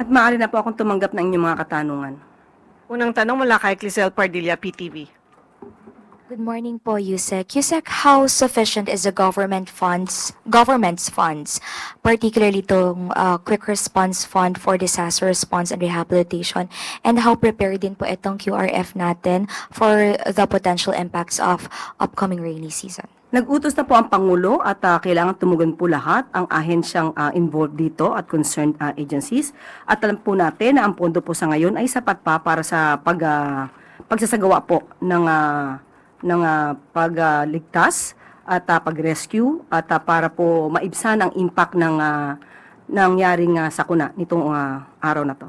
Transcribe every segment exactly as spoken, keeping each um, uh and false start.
At maaari na po akong tumanggap ng inyong mga katanungan. Unang tanong mula kay Clisel Pardilla, P T V. Good morning po, Yusek. Yusek, how sufficient is the government funds, government's funds, particularly itong uh, Quick Response Fund for Disaster Response and Rehabilitation, and how prepared din po itong Q R F natin for the potential impacts of upcoming rainy season? Nag-utos na po ang Pangulo at uh, kailangan tumugon po lahat ang ahensyang uh, involved dito at concerned uh, agencies. At alam po natin na ang pondo po sa ngayon ay sapat pa para sa pag, uh, pagsasagawa po ng uh, ng uh, pagligtas uh, at uh, pag-rescue at uh, para po maibsan ang impact ng uh, nangyaring uh, sakuna nitong uh, araw na to.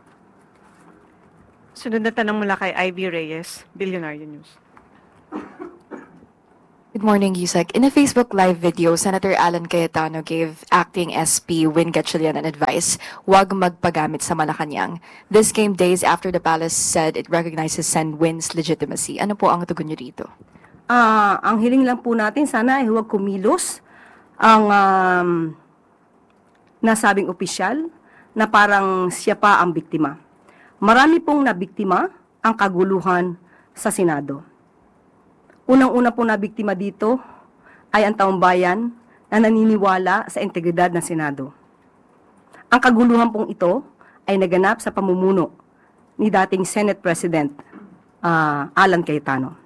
Sunod na tanong mula kay Ivy Reyes, Billionaire News. Good morning, Yusek. In a Facebook Live video, Senator Alan Cayetano gave Acting S P Win Gatchalian an advice, huwag magpagamit sa Malacanang. This came days after the palace said it recognizes Sen Win's legitimacy. Ano po ang tugon niyo dito? Uh, ang hiling lang po natin, sana ay huwag kumilos ang um, nasabing opisyal na parang siya pa ang biktima. Marami pong nabiktima ang kaguluhan sa Senado. Unang-una po na biktima dito ay ang taong bayan na naniniwala sa integridad ng Senado. Ang kaguluhan pong ito ay naganap sa pamumuno ni dating Senate President uh, Alan Cayetano.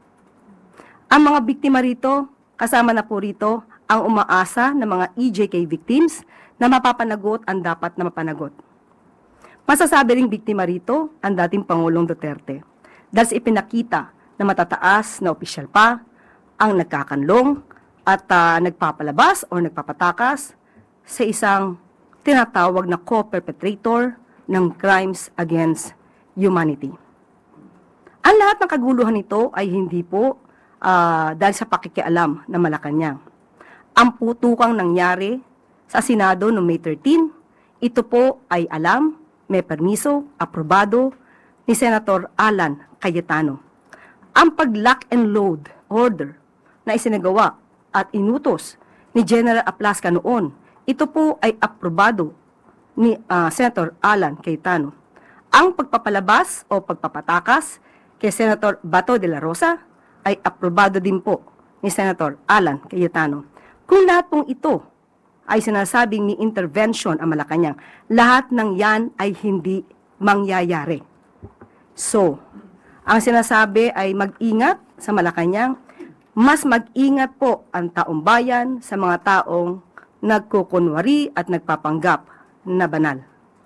Ang mga biktima rito, kasama na po rito ang umaasa ng mga E J K victims na mapapanagot ang dapat na mapanagot. Masasabi ring biktima rito ang dating Pangulong Duterte dahil ipinakita na matataas na opisyal pa ang nagkakanlong at uh, nagpapalabas o nagpapatakas sa isang tinatawag na co-perpetrator ng crimes against humanity. Ang lahat ng kaguluhan nito ay hindi po uh, dahil sa pakikialam ng Malacanang. Ang putukang nangyari sa Senado noong May thirteenth, ito po ay alam, may permiso, aprobado ni Senator Alan Cayetano. Ang pag-lock and load order na isinagawa at inutos ni General Aplasca noon, ito po ay aprobado ni uh, Senator Alan Cayetano. Ang pagpapalabas o pagpapatakas kay Senator Bato de la Rosa ay aprobado din po ni Senator Alan Cayetano. Kung lahat pong ito ay sinasabing ni intervention ang Malacanang, lahat ng yan ay hindi mangyayari. So, ang sinasabi ay mag-ingat sa Malacanang, mas mag-ingat po ang taong bayan sa mga taong nagkukunwari at nagpapanggap na banal.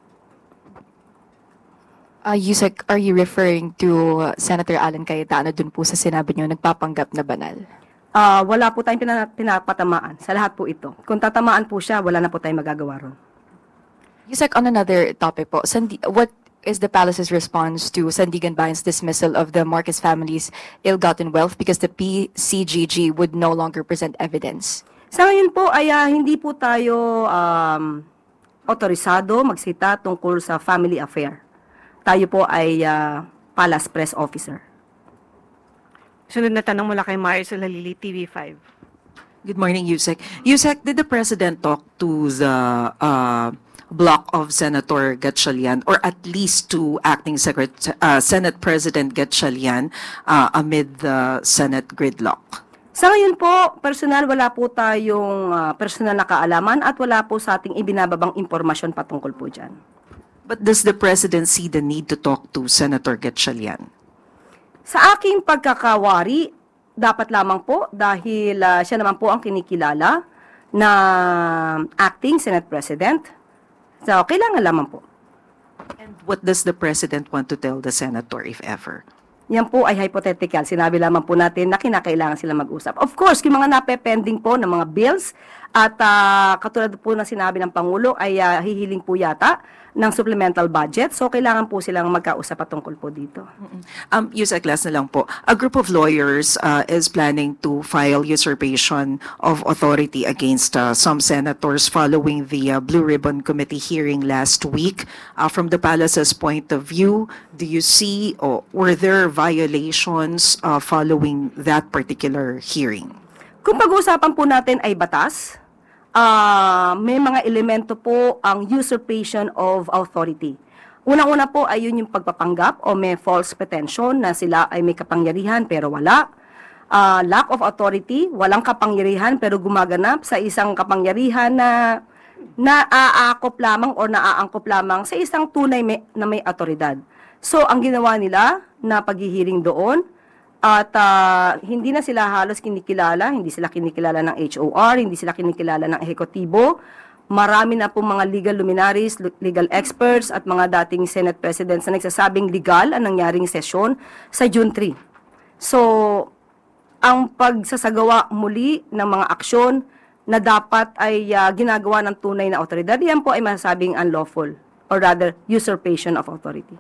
Uh, Yusek, are you referring to uh, Senator Alan Cayetano dun po sa sinabi niyo nagpapanggap na banal? Uh, wala po tayong pina- pinapatamaan sa lahat po ito. Kung tatamaan po siya, wala na po tayong magagawa ron. Yusek, on another topic po, Sandi- what is the palace's response to Sandigan Bayan's dismissal of the Marcos family's ill-gotten wealth because the P C G G would no longer present evidence? Sa ngayon po ay uh, hindi po tayo um, otorisado magsita tungkol sa family affair. Tayo po ay uh, palace press officer. Sunod na tanong mula kay Marisol Halili, T V five. Good morning, Yusek. Yusek, did the President talk to the uh, block of Senator Gatchalian, or at least to Acting Secret- uh, Senate President Gatchalian uh, amid the Senate gridlock? Sa ngayon po, personal wala po tayong uh, personal na kaalaman at wala po sa ating ibinababang impormasyon patungkol po dyan. But does the President see the need to talk to Senator Gatchalian? Sa aking pagkakawari, dapat lamang po dahil uh, siya naman po ang kinikilala na Acting Senate President. So, kailangan lamang po. And what does the President want to tell the Senator, if ever? Yan po ay hypothetical. Sinabi lamang po natin na kinakailangan sila mag-usap. Of course, yung mga napepending po ng mga bills at uh, katulad po ng sinabi ng Pangulo ay uh, hihiling po yata ng supplemental budget. So, kailangan po silang magkausap patungkol po dito. Um, Yusek, last na lang po. A group of lawyers uh, is planning to file usurpation of authority against uh, some senators following the uh, Blue Ribbon Committee hearing last week. Uh, from the palace's point of view, do you see or were there violations uh, following that particular hearing? Kung pag-uusapan po natin ay batas ah, may mga elemento po ang usurpation of authority. Unang-una po ay yun yung pagpapanggap o may false pretension na sila ay may kapangyarihan pero wala. Ah, lack of authority, walang kapangyarihan pero gumaganap sa isang kapangyarihan na naaakop lamang o naaangkop lamang sa isang tunay may, na may autoridad. So, ang ginawa nila na paghihiring doon, at ah, hindi na sila halos kinikilala, hindi sila kinikilala ng H O R, hindi sila kinikilala ng ehekutibo. Marami na po mga legal luminaries, legal experts at mga dating Senate Presidents na nagsasabing legal ang nangyaring sesyon sa June third. So, ang pagsasagawa muli ng mga aksyon na dapat ay ah, ginagawa ng tunay na otoridad, yan po ay masasabing unlawful or rather usurpation of authority.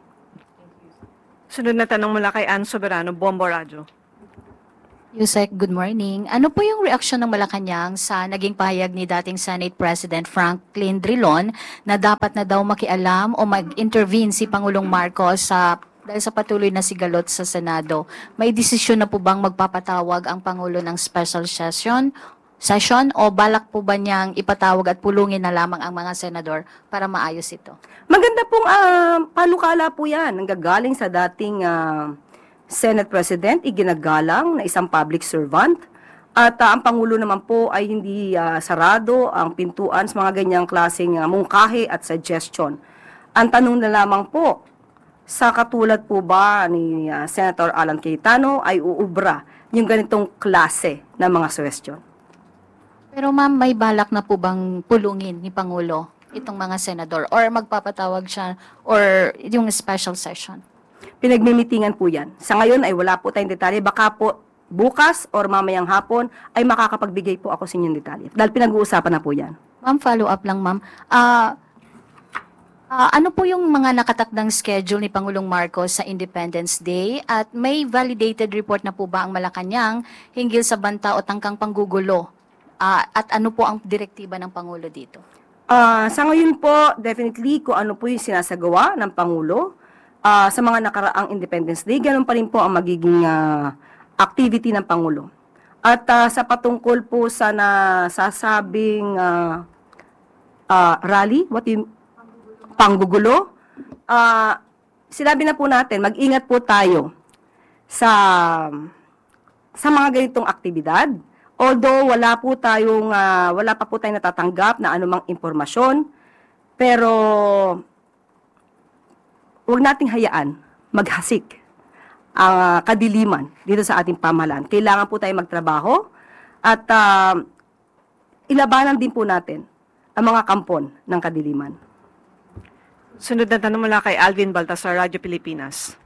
Sunod na tanong mula kay Ann Soberano, Bombo Radyo. Yusek, good morning. Ano po yung reaksyon ng Malacanang sa naging pahayag ni dating Senate President Franklin Drilon na dapat na daw makialam o mag-intervene si Pangulong Marcos sa dahil sa patuloy na sigalot sa Senado? May desisyon na po bang magpapatawag ang Pangulo ng special session session o balak po ba niyang ipatawag at pulungin na lamang ang mga senador para maayos ito? Maganda pong ah, panukala po yan. Nanggagaling sa dating ah, Senate President, iginagalang na isang public servant. At ah, ang Pangulo naman po ay hindi ah, sarado ang pintuan sa mga ganyang klaseng ah, mungkahi at suggestion. Ang tanong na lamang po, sa katulad po ba ni ah, Senator Alan Cayetano ay uubra yung ganitong klase ng mga suggestion? Pero ma'am, may balak na po bang pulungin ni Pangulo itong mga senador or magpapatawag siya or yung special session? Pinagmimitingan po yan. Sa ngayon ay wala po tayong detalye. Baka po bukas or mamayang hapon ay makakapagbigay po ako sa inyong detalye. Dahil pinag-uusapan na po yan. Ma'am, follow up lang ma'am. Ah, ah, ano po yung mga nakatakdang schedule ni Pangulong Marcos sa Independence Day at may validated report na po ba ang Malacanang hinggil sa banta o tangkang panggugulo? Ah, at ano po ang direktiba ng Pangulo dito? Ah, sa ngayon po, definitely, kung ano po yung sinasagawa ng Pangulo ah, sa mga nakaraang Independence Day, ganun pa rin po ang magiging ah, activity ng Pangulo. At ah, sa patungkol po sa nasasabing ah, ah, rally, what you, panggugulo, ah, sinabi na po natin, mag-ingat po tayo sa, sa mga ganitong aktibidad. Although wala po tayong ah, wala pa po tayong natatanggap na anumang impormasyon, pero huwag nating hayaan maghasik ang ah, kadiliman dito sa ating pamahalaan. Kailangan po tayong magtrabaho at ah, ilabanan din po natin ang mga kampon ng kadiliman. Sunod na tanong mula kay Alvin Baltasar, Radyo Pilipinas.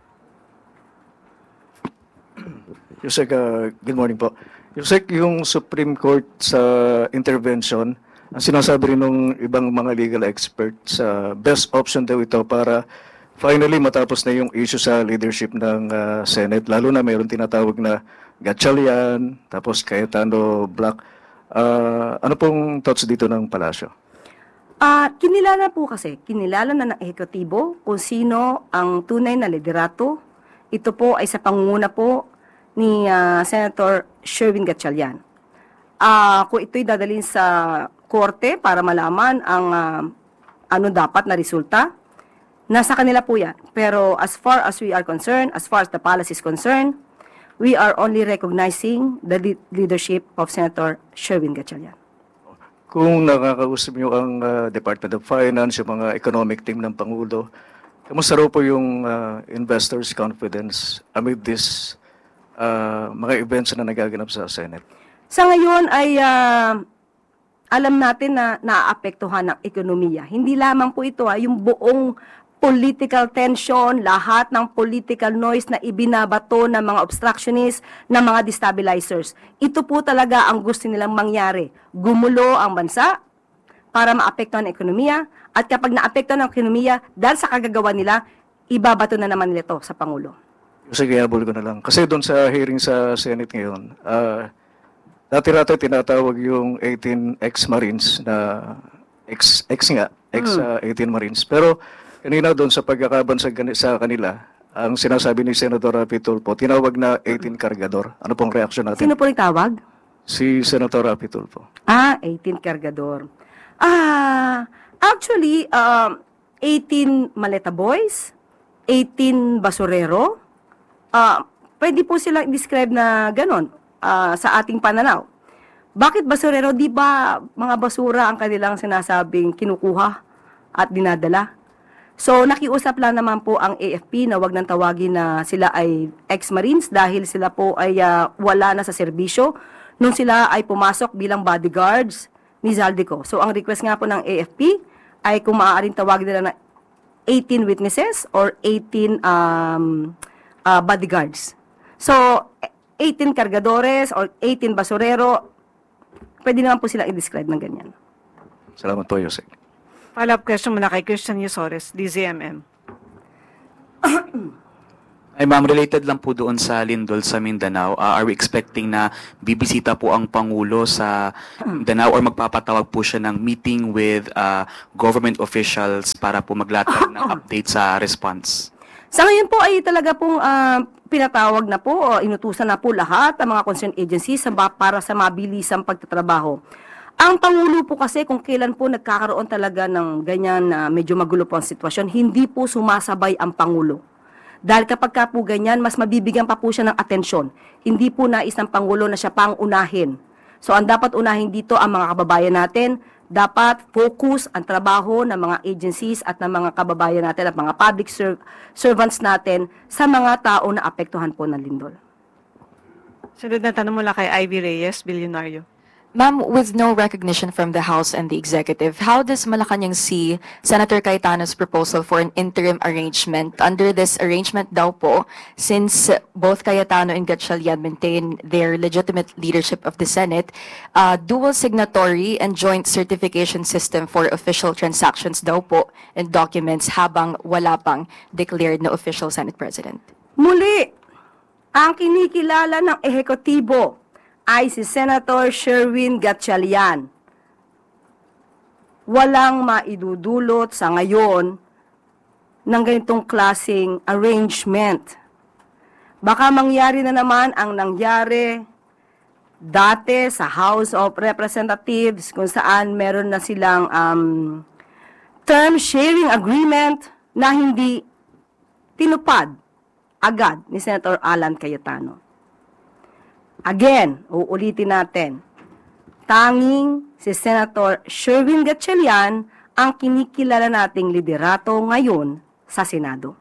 Yusek, uh, good morning po. Yusek, yung Supreme Court sa intervention, ang sinasabi rin ng ibang mga legal experts, uh, best option daw ito para finally matapos na yung issue sa leadership ng uh, Senate. Lalo na mayroon tinatawag na Gatchalian, tapos Cayetano Black. Uh, ano pong thoughts dito ng Palasyo? Ah, kinilala po kasi, kinilala na ng ehekutibo kung sino ang tunay na liderato. Ito po ay sa pangunguna po ni ah, Senator Sherwin Gatchalian. Ah, kung ito'y dadalhin sa korte para malaman ang ah, ano dapat na resulta, nasa kanila po yan. Pero as far as we are concerned, as far as the palace is concerned, we are only recognizing the le- leadership of Senator Sherwin Gatchalian. Kung nakakausap niyo ang uh, Department of Finance, yung mga economic team ng Pangulo, kamusta raw po yung uh, investors' confidence amid this uh, mga events na nagaganap sa Senate? Sa ngayon ay ah, alam natin na naaapektuhan ng ekonomiya. Hindi lamang po ito, ah, yung buong political tension, lahat ng political noise na ibinabato ng mga obstructionists, ng mga destabilizers. Ito po talaga ang gusto nilang mangyari. Gumulo ang bansa para maapektuhan ang ekonomiya, at kapag naapektuhan ang ekonomiya, dahil sa kagagawa nila, ibabato na naman nila ito sa Pangulo. Sige, habol ko na lang. Kasi doon sa hearing sa Senate ngayon, uh, dati-rata tinatawag yung eighteen ex-Marines na ex, ex nga, ex-eighteen Marines. Pero kanina doon sa pagkakaban sa, gani- sa kanila, ang sinasabi ni Senator Rapi Tulfo, tinawag na eighteen Cargador. Ano pong reaksyon natin? Sino po nagtawag? Si Senator Rapi Tulfo. Ah, eighteen kargador. Ah, actually, um, eighteen maleta boys, eighteen basurero. Ah, pwede po sila describe na ganon ah, sa ating pananaw. Bakit basurero? Di ba mga basura ang kanilang sinasabing kinukuha at dinadala? So, nakiusap lang naman po ang A F P na wag nang tawagin na sila ay ex-Marines dahil sila po ay ah, wala na sa serbisyo nung sila ay pumasok bilang bodyguards ni Zaldico. So, ang request nga po ng A F P ay kung maaaring tawagin nila na eighteen witnesses or eighteen um, uh, bodyguards. So, eighteen kargadores or eighteen basurero, pwede naman po silang i-describe ng ganyan. Salamat po, Yusek. Follow-up question muna kay Christian Yusores, D Z M M. Ay ma'am, related lang po doon sa lindol sa Mindanao. Uh, are we expecting na bibisita po ang Pangulo sa Mindanao or magpapatawag po siya ng meeting with uh, government officials para po maglatag ng update sa response? Sa ngayon po ay talaga pong ah, pinatawag na po o inutusan na po lahat ang mga concerned agencies sa, para sa mabilisang pagtatrabaho. Ang Pangulo po kasi kung kailan po nagkakaroon talaga ng ganyan na medyo magulo po ang sitwasyon, hindi po sumasabay ang Pangulo. Dahil kapag ka po ganyan, mas mabibigyan pa po siya ng atensyon. Hindi po nais ng Pangulo na siya pang unahin. So ang dapat unahin dito ang mga kababayan natin, dapat focus ang trabaho ng mga agencies at ng mga kababayan natin at mga public ser- servants natin sa mga tao na apektuhan po ng lindol. Sunod na tanong mula kay Ivy Reyes, Bilyonaryo. Ma'am, with no recognition from the House and the Executive, how does Malacanang see Senator Cayetano's proposal for an interim arrangement? Under this arrangement daw po, since both Cayetano and Gatchalian maintain their legitimate leadership of the Senate, uh, dual signatory and joint certification system for official transactions daw po and documents habang wala pang declared na official Senate President. Muli, ang kinikilala ng ehekutibo ay si Senator Sherwin Gatchalian. Walang maidudulot sa ngayon ng ganitong klaseng arrangement. Baka mangyari na naman ang nangyari dati sa House of Representatives kung saan meron na silang um, term sharing agreement na hindi tinupad agad ni Senator Alan Cayetano. Again, uulitin natin, tanging si Senator Sherwin Gatchalian ang kinikilala nating liderato ngayon sa Senado.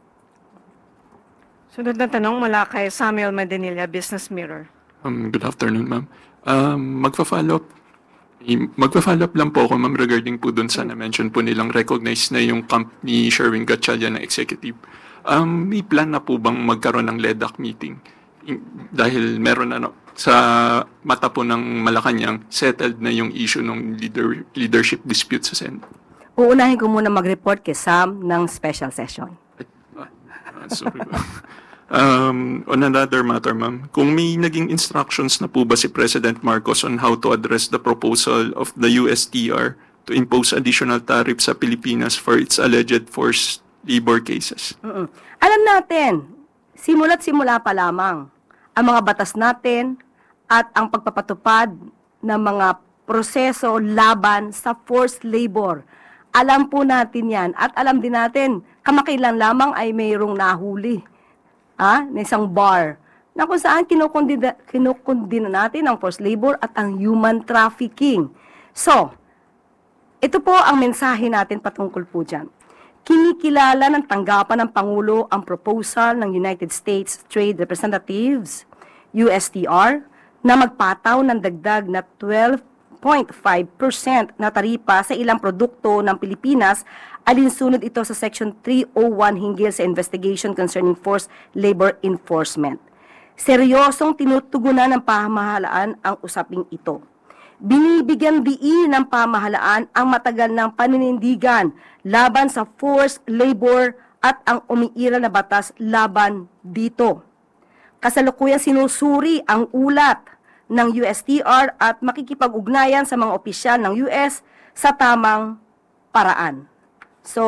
Sunod na tanong mula kay Samuel Madanilla, Business Mirror. Um, good afternoon, ma'am. Um, magpa-follow up. Magpa-follow up lang po ako, ma'am, regarding po dun sa na-mention po nilang recognize na yung camp ni Sherwin Gatchalian na executive. Um, may plan na po bang magkaroon ng L E D A C meeting? Dahil meron ano, sa mata po ng Malacanang, settled na yung issue ng leader, leadership dispute sa Senate. Uunahin ko muna mag-report kay Sam ng special session. Ah, ah, sorry po. Um, on another matter, ma'am, kung may naging instructions na po ba si President Marcos on how to address the proposal of the U S T R to impose additional tariffs sa Pilipinas for its alleged forced labor cases? Mm-mm. Alam natin, simula't simula pa lamang, ang mga batas natin at ang pagpapatupad ng mga proseso laban sa forced labor. Alam po natin yan at alam din natin, kamakailan lamang ay mayroong nahuli ah, na isang bar na kung saan kinukundina, kinukundina natin ang forced labor at ang human trafficking. So, ito po ang mensahe natin patungkol po dyan. Kinikilala ng tanggapan ng Pangulo ang proposal ng United States Trade Representatives, U S T R, na magpataw ng dagdag na twelve point five percent na taripa sa ilang produkto ng Pilipinas, alinsunod ito sa Section three oh one hinggil sa investigation concerning forced labor enforcement. Seryosong tinutugunan ng pamahalaan ang usaping ito. Binibigyan diin ng pamahalaan ang matagal ng paninindigan laban sa forced labor at ang umiiral na batas laban dito. Kasalukuyang sinusuri ang ulat ng U S T R at makikipag-ugnayan sa mga opisyal ng U S sa tamang paraan. So,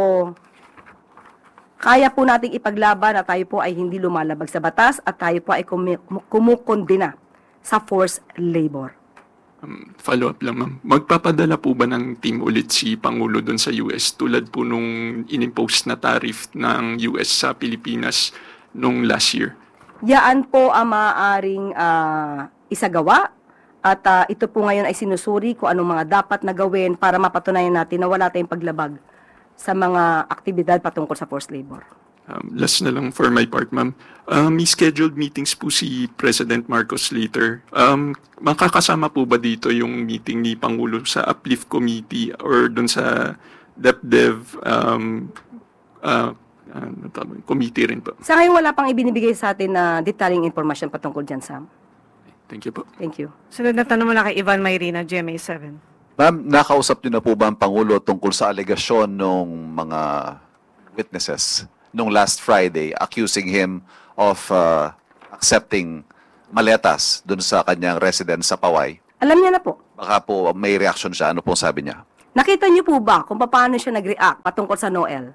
kaya po nating ipaglaban na tayo po ay hindi lumalabag sa batas at tayo po ay kumukondina sa forced labor. Um, follow-up lang, ma'am. Magpapadala po ba ng team ulit si Pangulo doon sa U S tulad po nung inimpose na tariff ng U S sa Pilipinas nung last year? Yaan po ang maaaring ah, isagawa at ah, ito po ngayon ay sinusuri kung anong mga dapat na gawin para mapatunayan natin na wala tayong paglabag sa mga aktibidad patungkol sa forced labor. Um, last na lang for my part, ma'am. Um, may scheduled meetings po si President Marcos later. Um, makakasama po ba dito yung meeting ni Pangulo sa Uplift Committee or dun sa DepDev um, uh, ano tawag, committee rin po? Sa ngayon wala pang ibinibigay sa atin na detaling information patungkol dyan, Sam. Thank you po. Thank you. Sunod na tanong mula kay Ivan Mayrina, G M A seven. Ma'am, nakausap niyo na po ba ang Pangulo tungkol sa alegasyon ng mga witnesses nung last Friday accusing him of uh, accepting maletas dun sa kanyang residence sa Paway? Alam niya na po. Baka po may reaction siya. Ano pong sabi niya? Nakita niyo po ba kung paano siya nag-react patungkol sa Noel?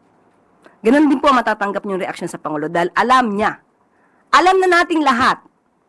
Ganon din po matatanggap yung reaction sa Pangulo dahil alam niya. Alam na nating lahat.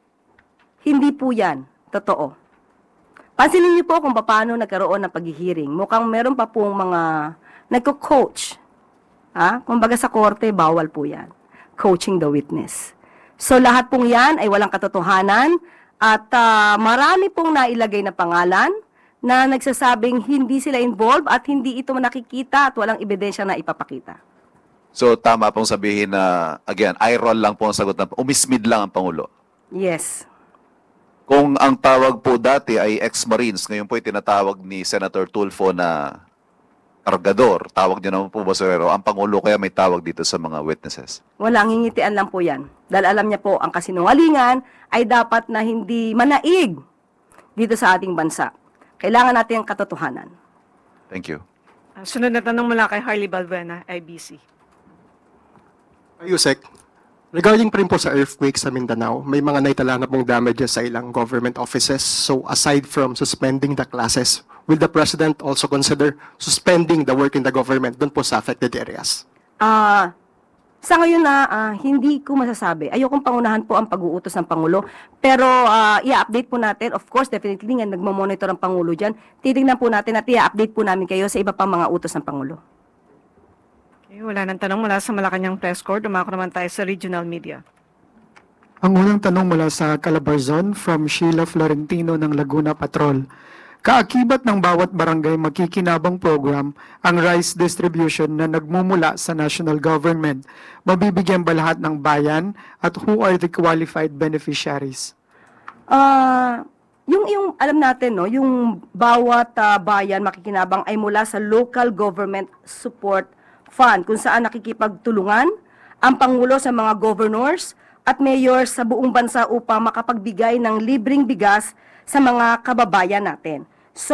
Hindi po yan totoo. Pansinin niyo po kung paano nagkaroon ng paghihiring. Mukhang meron pa pong mga nagko-coach. Ha? Kumbaga sa korte, bawal po yan. Coaching the witness. So lahat pong yan ay walang katotohanan at uh, marami pong nailagay na pangalan na nagsasabing hindi sila involved at hindi ito nakikita at walang ebidensya na ipapakita. So tama pong sabihin na, again, eye roll lang po ang sagot na, umismid lang ang Pangulo. Yes. Kung ang tawag po dati ay ex-Marines, ngayon po ay tinatawag ni Senator Tulfo na kargador, tawag niyo naman po basurero, ang Pangulo kaya may tawag dito sa mga witnesses? Walang ngingitian lang po yan. Dahil alam niya po ang kasinungalingan ay dapat na hindi manaig dito sa ating bansa. Kailangan natin ang katotohanan. Thank you. Uh, sunod na tanong mula kay Harley Balbuena, I B C. Yusek, regarding pa rin po sa earthquake sa Mindanao, may mga naitala na pong damages sa ilang government offices. So aside from suspending the classes, will the President also consider suspending the work in the government dun po sa affected areas? Ah, sa ngayon na ah, hindi ko masasabi. Ayokong pangunahan po ang pag-uutos ng Pangulo. Pero ah, i-update po natin. Of course, definitely nga nagmo-monitor ang Pangulo dyan. Titignan po natin at i-update po namin kayo sa iba pang mga utos ng Pangulo. Okay, wala nang tanong mula sa Malacanang Press Corps. Dumako naman tayo sa regional media. Ang unang tanong mula sa Calabarzon from Sheila Florentino ng Laguna Patrol. Kaakibat ng bawat barangay makikinabang program ang rice distribution na nagmumula sa national government. Mabibigyan ba lahat ng bayan at who are the qualified beneficiaries? Ah, yung yung alam natin no, yung bawat ah, bayan makikinabang ay mula sa local government support fund kung saan nakikipagtulungan ang Pangulo sa mga governors at mayors sa buong bansa upang makapagbigay ng libreng bigas sa mga kababayan natin. So,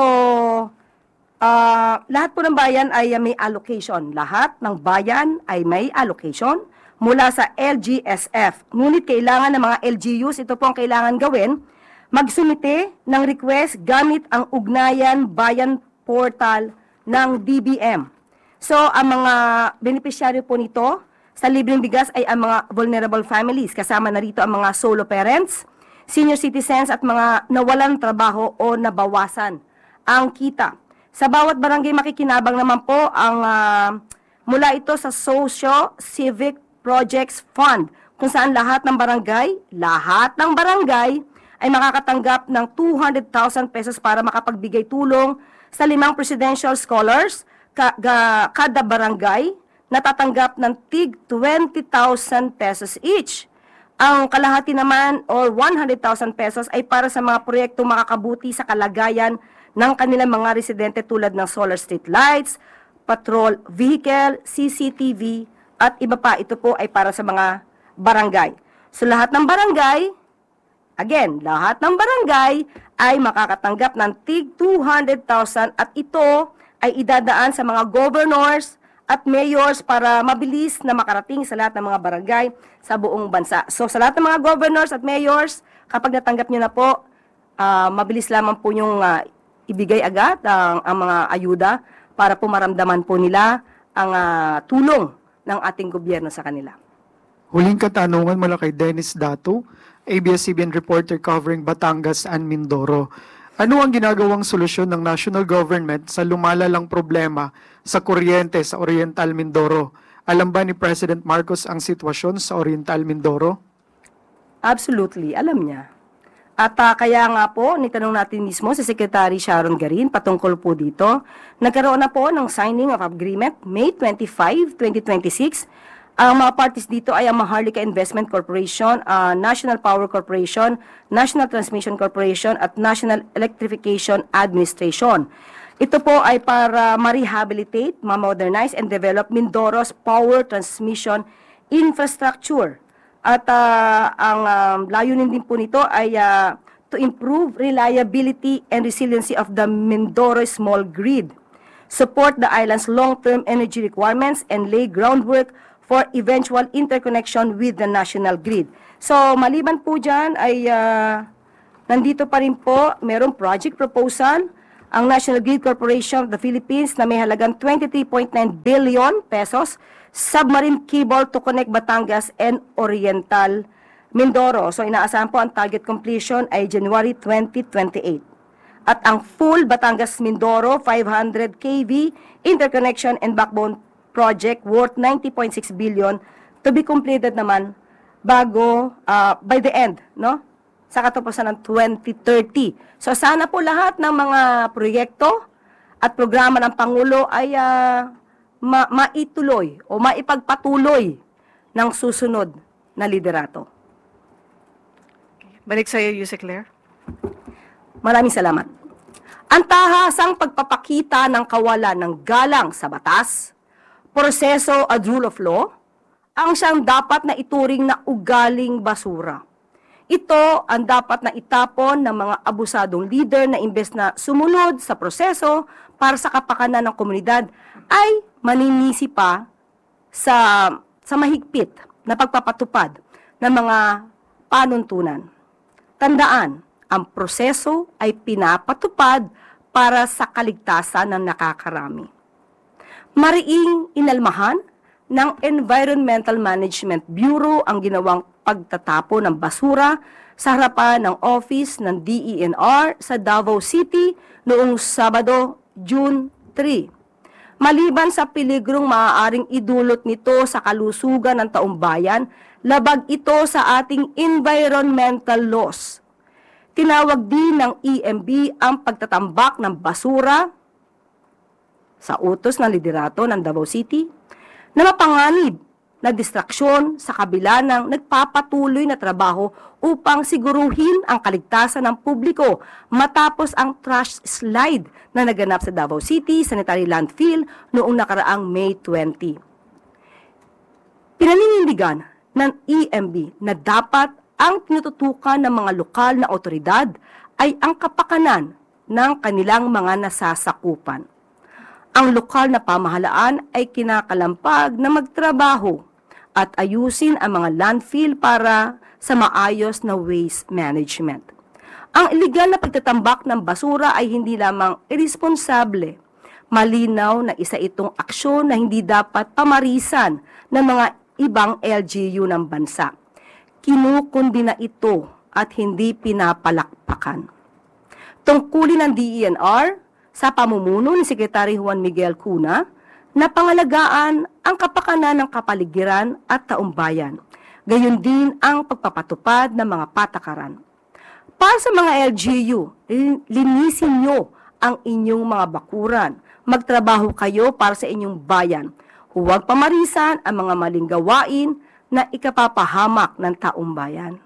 uh, lahat po ng bayan ay uh, may allocation. Lahat ng bayan ay may allocation mula sa L G S F. Ngunit kailangan ng mga L G Us, ito po ang kailangan gawin, magsumite ng request gamit ang Ugnayan Bayan Portal ng D B M. So, ang mga beneficiaryo po nito sa libreng bigas ay ang mga vulnerable families. Kasama na rito ang mga solo parents, senior citizens at mga nawalan trabaho o nabawasan ang kita. Sa bawat barangay makikinabang naman po ang uh, mula ito sa Socio Civic Projects Fund kung saan lahat ng barangay, lahat ng barangay ay makakatanggap ng two hundred thousand pesos para makapagbigay tulong sa limang presidential scholars ka, ga, kada barangay natatanggap ng tig twenty thousand pesos each. Ang kalahati naman or one hundred thousand pesos ay para sa mga proyektong makakabuti sa kalagayan ng kanilang mga residente tulad ng solar street lights, patrol vehicle, C C T V at iba pa. Ito po ay para sa mga barangay. So lahat ng barangay, again, lahat ng barangay ay makakatanggap ng tig two hundred thousand at ito ay idadaan sa mga governors at mayors para mabilis na makarating sa lahat ng mga barangay sa buong bansa. So sa lahat ng mga governors at mayors, kapag natanggap nyo na po, uh, mabilis lamang po yung uh, ibigay agad ang, ang mga ayuda para po maramdaman po nila ang uh, tulong ng ating gobyerno sa kanila. Huling katanungan mula kay Dennis Dato, A B S C B N reporter covering Batangas and Mindoro. Ano ang ginagawang solusyon ng national government sa lumalalang problema sa kuryente sa Oriental Mindoro? Alam ba ni President Marcos ang sitwasyon sa Oriental Mindoro? Absolutely, alam niya. At ah, kaya nga po, nitanong natin mismo si Secretary Sharon Garin patungkol po dito. Nagkaroon na po ng signing of agreement May twenty-fifth, twenty twenty-six. Ang mga parties dito ay ang Maharlika Investment Corporation, ah, National Power Corporation, National Transmission Corporation at National Electrification Administration. Ito po ay para ma-rehabilitate, ma-modernize and develop Mindoro's power transmission infrastructure. At uh, ang um, layunin din po nito ay uh, to improve reliability and resiliency of the Mindoro small grid, support the island's long-term energy requirements, and lay groundwork for eventual interconnection with the national grid. So maliban po dyan ay uh, nandito pa rin po, merong project proposal ang National Grid Corporation of the Philippines na may halagang twenty-three point nine billion pesos submarine cable to connect Batangas and Oriental Mindoro. So inaasahan po ang target completion ay January twenty twenty-eight. At ang full Batangas Mindoro five hundred kilovolt interconnection and backbone project worth ninety point six billion to be completed naman bago uh, by the end, no? Sa katapusan ng twenty thirty. So sana po lahat ng mga proyekto at programa ng Pangulo ay uh, ma maituloy o maipagpatuloy ng susunod na liderato. Balik sa iyo, Yusek Claire. Maraming salamat. Ang tahasang pagpapakita ng kawalan ng galang sa batas, proseso at rule of law, ang siyang dapat na ituring na ugaling basura. Ito ang dapat na itapon ng mga abusadong leader na imbes na sumunod sa proseso para sa kapakanan ng komunidad ay maninisi pa sa, sa mahigpit na pagpapatupad ng mga panuntunan. Tandaan, ang proseso ay pinapatupad para sa kaligtasan ng nakakarami. Mariing inalmahan ng Environmental Management Bureau ang ginawang pagtatapo ng basura sa harapan ng office ng D E N R sa Davao City noong Sabado, June third. Maliban sa peligrong maaaring idulot nito sa kalusugan ng taumbayan, labag ito sa ating environmental laws. Tinawag din ng E M B ang pagtatambak ng basura sa utos ng liderato ng Davao City na mapanganib na distraksyon sa kabila ng nagpapatuloy na trabaho upang siguruhin ang kaligtasan ng publiko matapos ang trash slide na naganap sa Davao City Sanitary Landfill noong nakaraang May twentieth. Pinaninindigan ng E M B na dapat ang tinututukan ng mga lokal na otoridad ay ang kapakanan ng kanilang mga nasasakupan. Ang lokal na pamahalaan ay kinakalampag na magtrabaho at ayusin ang mga landfill para sa maayos na waste management. Ang iligal na pagtatambak ng basura ay hindi lamang irresponsable. Malinaw na isa itong aksyon na hindi dapat pamarisan ng mga ibang L G U ng bansa. Kinukundi na ito at hindi pinapalakpakan. Tungkulin ng D E N R sa pamumuno ni Secretary Juan Miguel Cuna na pangalagaan ang kapakanan ng kapaligiran at taumbayan. Gayon din ang pagpapatupad ng mga patakaran. Para sa mga L G U, linisin nyo ang inyong mga bakuran. Magtrabaho kayo para sa inyong bayan. Huwag pamarisan ang mga maling gawain na ikapapahamak ng taumbayan.